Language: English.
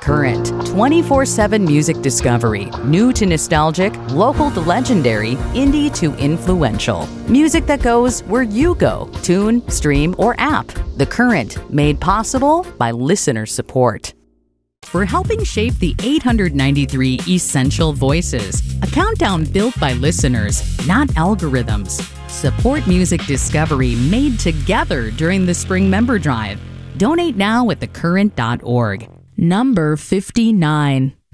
Current, 24/7 music discovery, new to nostalgic, local to legendary, indie to influential. Music that goes where you go, tune, stream, or app. The Current, made possible by listener support. We're helping shape the 893 essential voices, a countdown built by listeners, not algorithms. Support music discovery made together during the spring member drive. Donate now at thecurrent.org. Number 59.